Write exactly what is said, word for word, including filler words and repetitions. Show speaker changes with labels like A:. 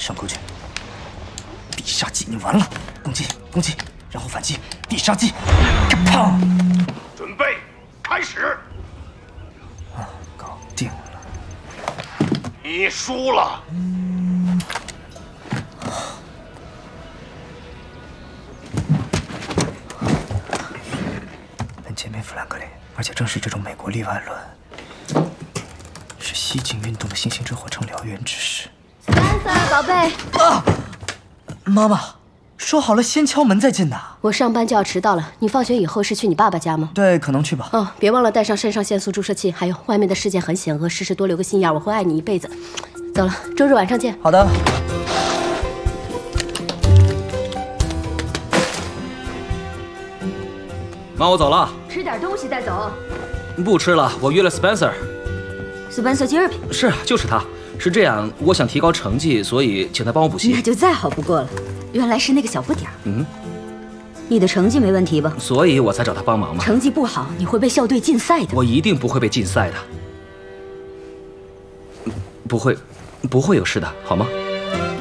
A: 上勾拳，必杀技，你完了！攻击，攻击，然后反击，必杀技，砰！
B: 准备，开始。
A: 啊，搞定了。
B: 你输了。
A: 本杰明·弗兰克林，而且正是这种美国例外论，是西进运动的新型之火成燎原之势。
C: 三三，宝贝。
A: 啊！妈妈，说好了先敲门再进的。
C: 我上班就要迟到了，你放学以后是去你爸爸家吗？
A: 对，可能去吧。
C: 哦，别忘了带上肾上腺素注射器，还有外面的世界很险恶，时时多留个心眼，我会爱你一辈子。走了，周日晚上见。
A: 好的。
D: 妈，我走了。
C: 吃点东西再走。
D: 不吃了，我约了 Spencer。
C: Spencer 吉尔比。
D: 是，就是他。是这样，我想提高成绩，所以请他帮我补习。
E: 那就再好不过了。原来是那个小不点儿。
D: 嗯。
E: 你的成绩没问题吧？
D: 所以我才找他帮忙嘛。
E: 成绩不好，你会被校队禁赛的。
D: 我一定不会被禁赛的。不会，不会有事的，好吗？